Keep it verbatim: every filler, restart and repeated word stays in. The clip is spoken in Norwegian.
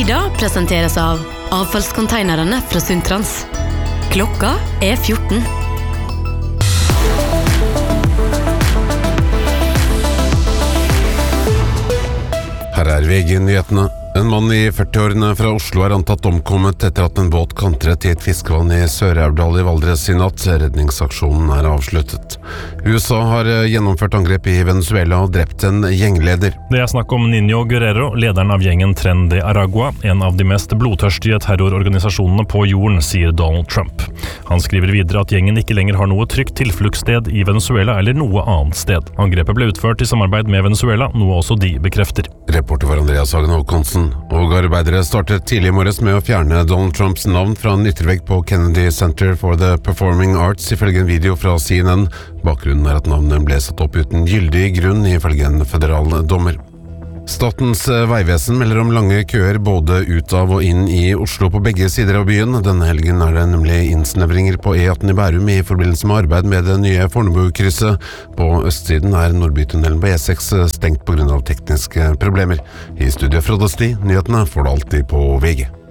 Sida presenteres av avfallskonteinerne fra Suntrans. Klokka er fjorten. Her er V G-nyhetene. En mann i førti-årene fra Oslo er antatt omkommet etter at en båt kantret i et fiskevann i Sør-Aurdal i Valdres i natt. Redningsaksjonen er avsluttet. U S A har gjennomført angrep i Venezuela og drept en gjengleder. Det er snakk om Niño Guerrero, lederen av gjengen Tren de Aragua, en av de mest blodtørstige terrororganisasjonene på jorden, sier Donald Trump. Han skriver videre at gjengen ikke lenger har noe trygt tilfluktssted i Venezuela eller noe annet sted. Angrepet ble utført i samarbeid med Venezuela, noe også de bekrefter. Reporter var Andreas Hagen Håkonsen. Og arbeidere startet tidlig i morges med å fjerne Donald Trumps navn fra en yttervegg på Kennedy Center for the Performing Arts, ifølge en video fra C N N. Bakgrunnen er at navnet ble satt opp uten gyldig grunn, ifølge en federal dommer. Statens vegvesen melder om lange køer både ut av og inn i Oslo på begge sider av byen. Denne helgen er det nemlig innsnevringer på E atten i Bærum i forbindelse med arbeid med det nye Fornebu-krysset. På østsiden er Nordbytunnelen på E seks stengt på grunn av tekniske problemer. I studiet fra Døsti, nyhetene får du alltid på V G.